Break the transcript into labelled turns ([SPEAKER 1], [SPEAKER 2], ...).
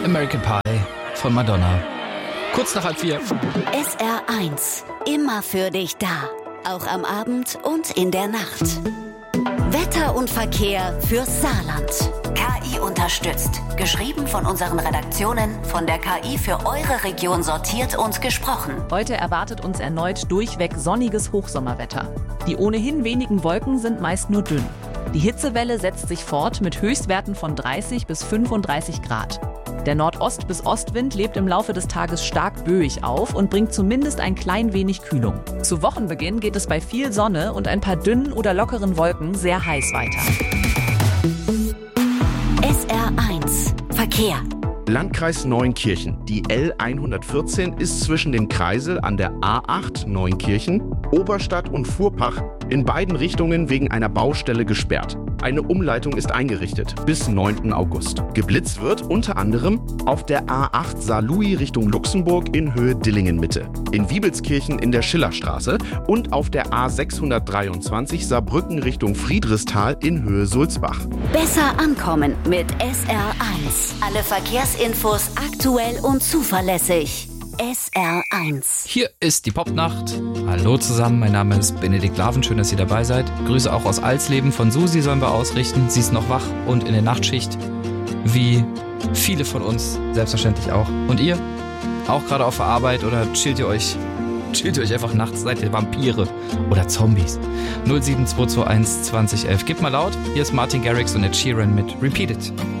[SPEAKER 1] American Pie von Madonna. Kurz nach 3:30.
[SPEAKER 2] SR1, immer für dich da. Auch am Abend und in der Nacht. Wetter und Verkehr fürs Saarland. KI unterstützt. Geschrieben von unseren Redaktionen, von der KI für eure Region sortiert und gesprochen.
[SPEAKER 3] Heute erwartet uns erneut durchweg sonniges Hochsommerwetter. Die ohnehin wenigen Wolken sind meist nur dünn. Die Hitzewelle setzt sich fort mit Höchstwerten von 30 bis 35 Grad. Der Nordost- bis Ostwind lebt im Laufe des Tages stark böig auf und bringt zumindest ein klein wenig Kühlung. Zu Wochenbeginn geht es bei viel Sonne und ein paar dünnen oder lockeren Wolken sehr heiß weiter.
[SPEAKER 2] SR1 Verkehr.
[SPEAKER 4] Landkreis Neunkirchen. Die L114 ist zwischen dem Kreisel an der A8 Neunkirchen, Oberstadt und Fuhrpach in beiden Richtungen wegen einer Baustelle gesperrt. Eine Umleitung ist eingerichtet bis 9. August. Geblitzt wird unter anderem auf der A8 Saarlouis Richtung Luxemburg in Höhe Dillingen-Mitte, in Wiebelskirchen in der Schillerstraße und auf der A623 Saarbrücken Richtung Friedrichsthal in Höhe Sulzbach.
[SPEAKER 2] Besser ankommen mit SR1. Alle Verkehrsinfos aktuell und zuverlässig. SR1.
[SPEAKER 1] Hier ist die Popnacht. Hallo zusammen, mein Name ist Benedikt Laven, schön, dass ihr dabei seid. Grüße auch aus Alsleben von Susi sollen wir ausrichten. Sie ist noch wach und in der Nachtschicht, wie viele von uns, selbstverständlich auch. Und ihr? Auch gerade auf der Arbeit oder chillt ihr euch einfach nachts? Seid ihr Vampire oder Zombies? 07221 2011. Gebt mal laut, hier ist Martin Garrix und Ed Sheeran mit Repeat It.